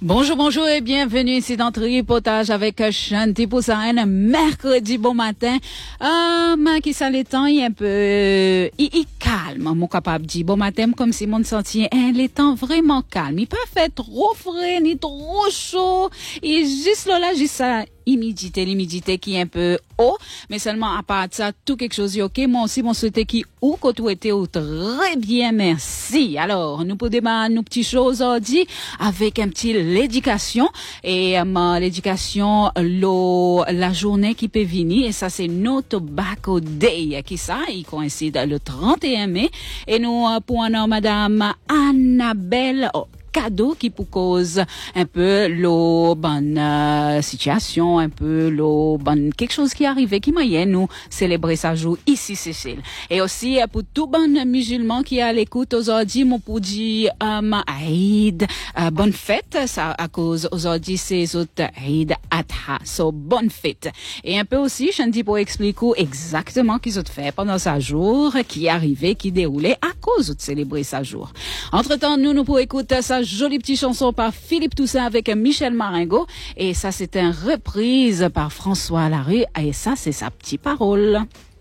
Bonjour, bonjour et bienvenue ici dans Tripotage avec Shanti Poussaine, mercredi bon matin. Qui ça les temps, il est un peu, il calme, mon capable dit bon matin, comme si mon senti, les temps vraiment calme. Il pas fait trop frais, ni trop chaud. Il juste là, juste ça. L'humidité qui est un peu haut, mais seulement à part de ça, tout quelque chose est ok. Moi aussi, mon souhaité qui ou quand tout était très bien, merci. Alors, nous pouvons démarrer nos petites choses aujourd'hui avec un petit l'éducation et l'éducation, la journée qui peut venir et ça c'est No Tobacco Day qui ça, il coïncide le 31 mai et nous pour madame Annabelle cadeau qui pour cause un peu l'eau bonne situation, un peu l'eau bonne quelque chose qui arrive qui moyen nous célébrer sa jour ici Seychelles. Et aussi pour tout bon musulman qui est à l'écoute aujourd'hui mon pour dire Aïd bonne fête ça à cause aujourd'hui c'est autres Aïd Adha. So bonne fête. Et un peu aussi je dis pour expliquer exactement qu'ils ont fait pendant sa jour qui est arrivé qui déroulait à cause de célébrer sa jour. Entre-temps nous pour écouter sa jolie petite chanson par Philippe Toussaint avec Michel Marengo et ça c'est une reprise par François Larue et ça c'est sa petite parole.